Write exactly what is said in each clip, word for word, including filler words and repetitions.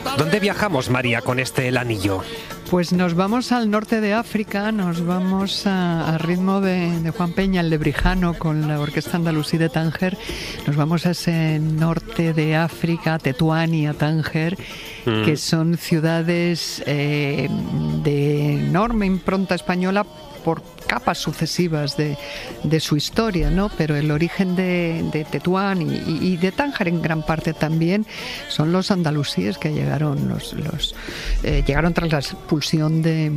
¿Dónde viajamos, María, con este El Anillo? Pues nos vamos al norte de África, nos vamos a, a ritmo de, de Juan Peña, el Lebrijano, con la Orquesta Andalusí de Tánger. Nos vamos a ese norte de África, Tetuán y a Tánger, mm. que son ciudades eh, de enorme impronta española por capas sucesivas de, de su historia, ¿no? Pero el origen de, de Tetuán y, y de Tánger en gran parte también son los andalusíes que llegaron, los, los eh, llegaron tras la expulsión de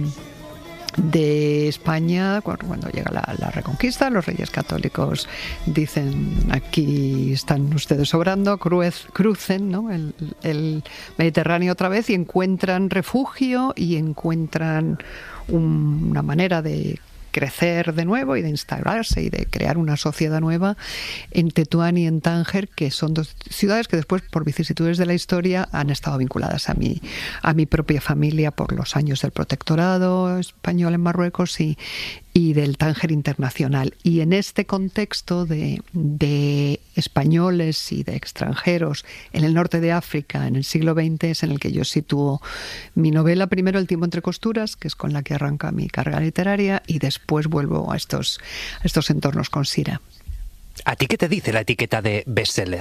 de España cuando, cuando llega la, la Reconquista. Los reyes católicos dicen: aquí están ustedes sobrando, cruez, crucen, ¿no? el, el Mediterráneo otra vez, y encuentran refugio y encuentran un, una manera de crecer de nuevo y de instalarse y de crear una sociedad nueva en Tetuán y en Tánger, que son dos ciudades que después, por vicisitudes de la historia, han estado vinculadas a mi, a mi propia familia por los años del protectorado español en Marruecos y, y del Tánger internacional. Y en este contexto de, de españoles y de extranjeros en el norte de África en el siglo veinte es en el que yo sitúo mi novela. Primero El tiempo entre costuras, que es con la que arranca mi carrera literaria, y después vuelvo a estos, a estos entornos con Sira. ¿A ti qué te dice la etiqueta de bestseller?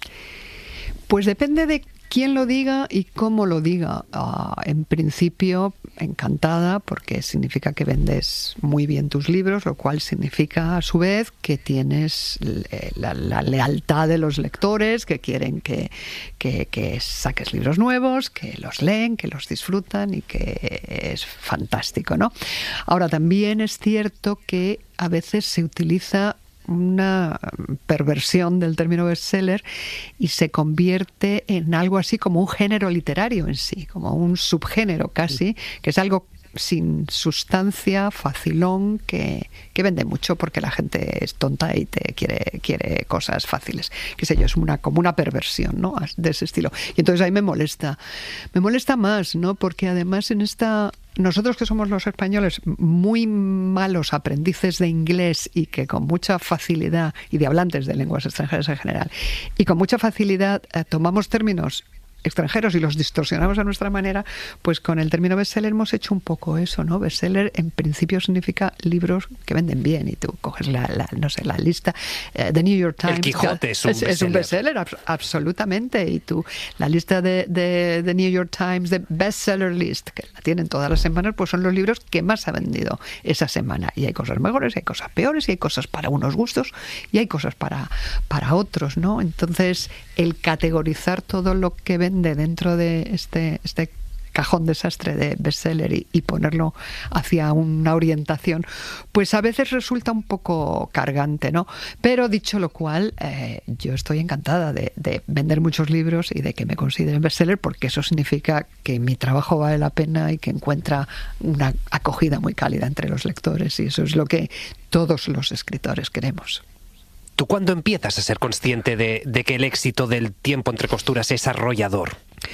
Pues depende de quién lo diga y cómo lo diga. Uh, en principio, encantada, porque significa que vendes muy bien tus libros, lo cual significa a su vez que tienes la, la lealtad de los lectores, que quieren que, que, que saques libros nuevos, que los leen, que los disfrutan y que es fantástico, ¿no? Ahora, también es cierto que a veces se utiliza una perversión del término bestseller y se convierte en algo así como un género literario en sí, como un subgénero casi, que es algo sin sustancia, facilón, que, que vende mucho porque la gente es tonta y te quiere, quiere cosas fáciles. Qué sé yo, es una, como una perversión, ¿no?, de ese estilo. Y entonces ahí me molesta. Me molesta más, ¿no?, porque además en esta... Nosotros, que somos los españoles muy malos aprendices de inglés y que con mucha facilidad, y de hablantes de lenguas extranjeras en general, y con mucha facilidad eh, tomamos términos extranjeros y los distorsionamos a nuestra manera, pues con el término bestseller hemos hecho un poco eso, ¿no? Bestseller en principio significa libros que venden bien, y tú coges la, la no sé, la lista uh, The New York Times. El Quijote es un es, bestseller. Es un bestseller, ab- absolutamente. Y tú, la lista de, de, de New York Times, de bestseller list, que la tienen todas las semanas, pues son los libros que más ha vendido esa semana. Y hay cosas mejores, hay cosas peores, y hay cosas para unos gustos, y hay cosas para, para otros, ¿no? Entonces, el categorizar todo lo que vende dentro de este, este cajón desastre de bestseller y, y ponerlo hacia una orientación, pues a veces resulta un poco cargante, ¿no? Pero dicho lo cual, eh, yo estoy encantada de, de vender muchos libros y de que me consideren bestseller, porque eso significa que mi trabajo vale la pena y que encuentra una acogida muy cálida entre los lectores, y eso es lo que todos los escritores queremos. ¿Tú cuándo empiezas a ser consciente de, de que el éxito del tiempo entre costuras es arrollador?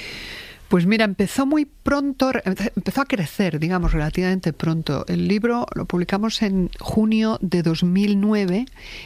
Pues mira, empezó muy pronto, empezó a crecer, digamos, relativamente pronto. El libro lo publicamos en junio de dos mil nueve,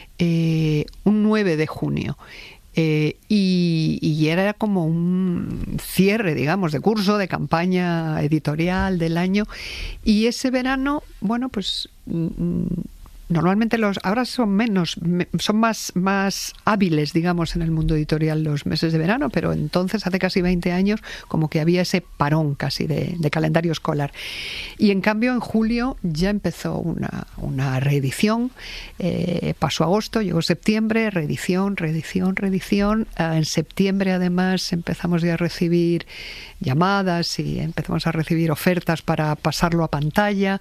eh, un nueve de junio. Eh, y, y era como un cierre, digamos, de curso, de campaña editorial del año. Y ese verano, bueno, pues... Mm, normalmente los ahora son menos, son más, más hábiles, digamos, en el mundo editorial los meses de verano, pero entonces, hace casi veinte años, como que había ese parón casi de, de calendario escolar. Y en cambio, en julio ya empezó una, una reedición, eh, pasó agosto, llegó septiembre, reedición, reedición, reedición. Eh, en septiembre, además, empezamos ya a recibir llamadas y empezamos a recibir ofertas para pasarlo a pantalla,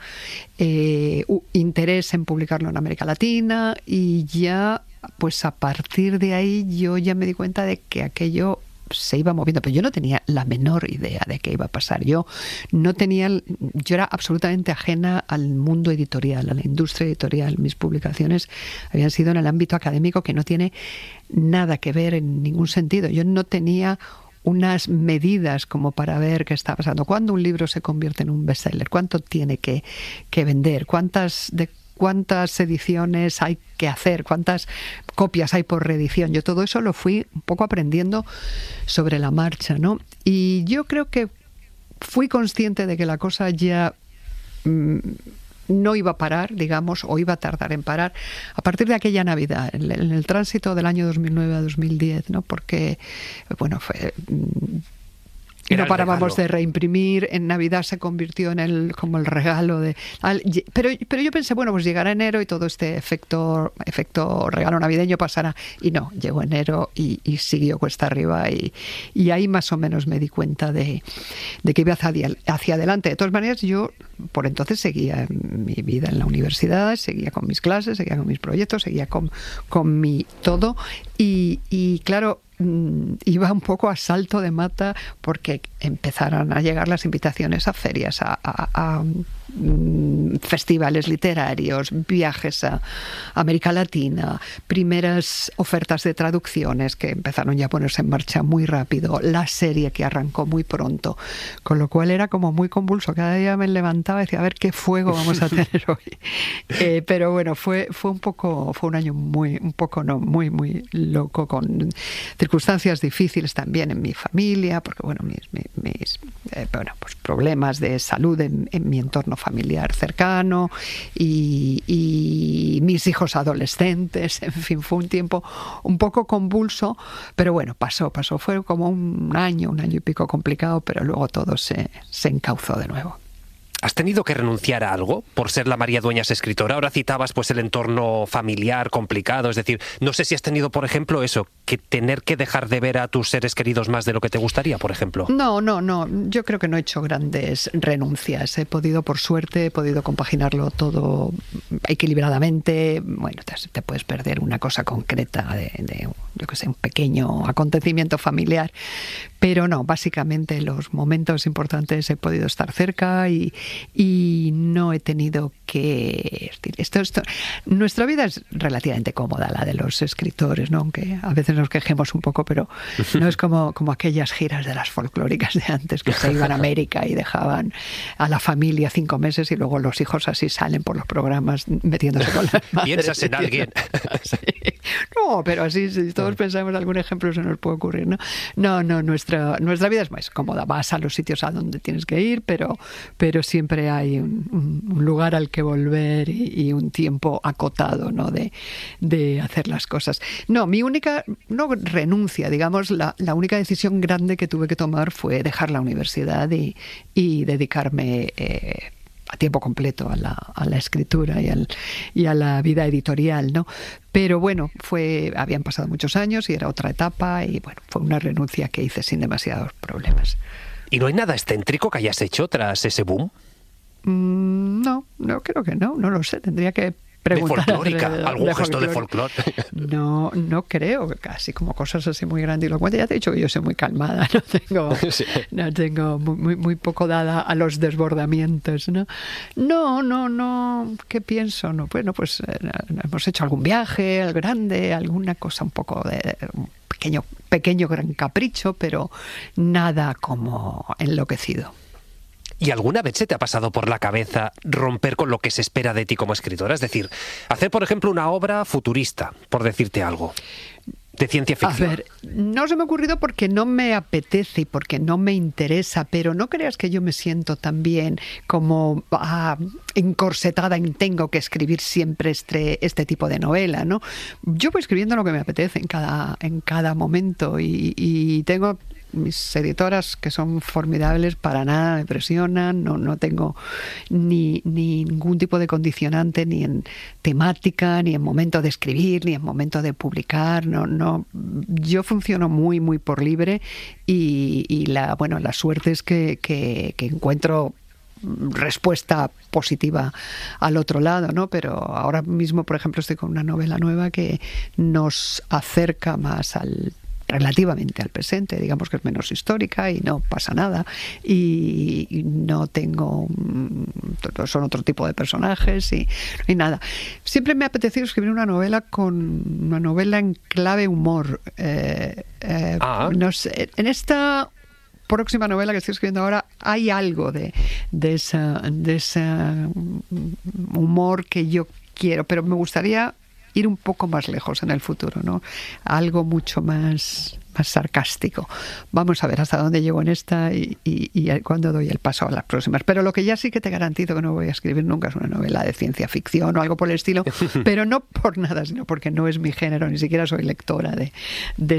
eh, interés en publicarlo en América Latina, y ya, pues a partir de ahí yo ya me di cuenta de que aquello se iba moviendo, pero yo no tenía la menor idea de qué iba a pasar. Yo no tenía, yo era absolutamente ajena al mundo editorial, a la industria editorial. Mis publicaciones habían sido en el ámbito académico, que no tiene nada que ver en ningún sentido. Yo no tenía unas medidas como para ver qué está pasando. ¿Cuándo un libro se convierte en un bestseller? ¿Cuánto tiene que, que vender? ¿Cuántas de cuántas ediciones hay que hacer, cuántas copias hay por reedición. Yo todo eso lo fui un poco aprendiendo sobre la marcha, ¿no? Y yo creo que fui consciente de que la cosa ya mmm, no iba a parar, digamos, o iba a tardar en parar a partir de aquella Navidad, en el, en el tránsito del año dos mil nueve a dos mil diez, ¿no? Porque, bueno, fue... Mmm, Y no parábamos de reimprimir. En Navidad se convirtió en el como el regalo de... Pero, pero yo pensé, bueno, pues llegará enero y todo este efecto efecto regalo navideño pasará. Y no, llegó enero y, y siguió cuesta arriba. Y, y ahí más o menos me di cuenta de, de que iba hacia, hacia adelante. De todas maneras, yo por entonces seguía mi vida en la universidad, seguía con mis clases, seguía con mis proyectos, seguía con, con mi todo. Y, y claro... iba un poco a salto de mata porque empezaron a llegar las invitaciones a ferias, a, a, a um, festivales literarios, viajes a América Latina, primeras ofertas de traducciones que empezaron ya a ponerse en marcha muy rápido, la serie que arrancó muy pronto, con lo cual era como muy convulso. Cada día me levantaba y decía, a ver qué fuego vamos a tener hoy. Eh, pero bueno, fue fue un poco, fue un año muy, un poco no, muy, muy loco, con circunstancias difíciles también en mi familia, porque bueno, mis, mis, mis eh, bueno, pues problemas de salud en, en mi entorno familiar cercano y, y mis hijos adolescentes, en fin, fue un tiempo un poco convulso, pero bueno, pasó, pasó, fue como un año, un año y pico complicado, pero luego todo se, se encauzó de nuevo. ¿Has tenido que renunciar a algo por ser la María Dueñas escritora? Ahora citabas pues el entorno familiar complicado, es decir, no sé si has tenido, por ejemplo, eso, que tener que dejar de ver a tus seres queridos más de lo que te gustaría, por ejemplo. No, no, no, yo creo que no he hecho grandes renuncias. He podido, por suerte, he podido compaginarlo todo equilibradamente. Bueno, te, te puedes perder una cosa concreta de, de yo qué sé, un pequeño acontecimiento familiar, pero no, básicamente los momentos importantes he podido estar cerca y y no he tenido que... Esto, esto, nuestra vida es relativamente cómoda, la de los escritores, ¿no? Aunque a veces nos quejemos un poco, pero no es como, como aquellas giras de las folclóricas de antes que se iban a América y dejaban a la familia cinco meses y luego los hijos así salen por los programas metiéndose con las madres. ¿Piensas en alguien? Sí. No, pero así, si todos pensamos algún ejemplo, se nos puede ocurrir, ¿no? No, no, nuestra, nuestra vida es más cómoda. Vas a los sitios a donde tienes que ir, pero, pero siempre hay un, un lugar al que volver y, y un tiempo acotado, ¿no? de, de hacer las cosas. No, mi única, no renuncia, digamos, la, la única decisión grande que tuve que tomar fue dejar la universidad y, y dedicarme eh, a tiempo completo a la, a la escritura y, al, y a la vida editorial, ¿no? Pero bueno, fue, habían pasado muchos años y era otra etapa y bueno, fue una renuncia que hice sin demasiados problemas. ¿Y no hay nada excéntrico que hayas hecho tras ese boom? Mm, no, no creo que no, no lo sé, tendría que preguntar. ¿De folclórica? ¿Algún de gesto de folclore? No, no creo, casi como cosas así muy grandilocuentes. Ya te he dicho que yo soy muy calmada, no tengo, sí. no tengo muy, muy, muy poco dada a los desbordamientos, ¿no? No, no, no, ¿qué pienso? No, bueno, pues eh, hemos hecho algún viaje al grande, alguna cosa un poco de... Un pequeño, pequeño gran capricho, pero nada como enloquecido. ¿Y alguna vez se te ha pasado por la cabeza romper con lo que se espera de ti como escritora? Es decir, hacer, por ejemplo, una obra futurista, por decirte algo, de ciencia ficción. A ver, no se me ha ocurrido porque no me apetece y porque no me interesa, pero no creas que yo me siento también como ah, encorsetada en tengo que escribir siempre este, este tipo de novela, ¿no? Yo voy escribiendo lo que me apetece en cada, en cada momento y, y tengo... mis editoras, que son formidables, para nada me presionan, no, no tengo ni, ni ningún tipo de condicionante, ni en temática, ni en momento de escribir, ni en momento de publicar, no, no, yo funciono muy, muy por libre y, y la, bueno, la suerte es que, que, que encuentro respuesta positiva al otro lado, ¿no? Pero ahora mismo, por ejemplo, estoy con una novela nueva que nos acerca más al relativamente al presente, digamos que es menos histórica y no pasa nada y, y no tengo son otro tipo de personajes y, y nada. Siempre me ha apetecido escribir una novela con una novela en clave humor. Eh, eh, ah. No sé, en esta próxima novela que estoy escribiendo ahora hay algo de, de, esa, de ese humor que yo quiero, pero me gustaría ir un poco más lejos en el futuro, ¿no? Algo mucho más, más sarcástico. Vamos a ver hasta dónde llego en esta y, y, y cuándo doy el paso a las próximas. Pero lo que ya sí que te garantizo que no voy a escribir nunca es una novela de ciencia ficción o algo por el estilo, pero no por nada, sino porque no es mi género, ni siquiera soy lectora de, de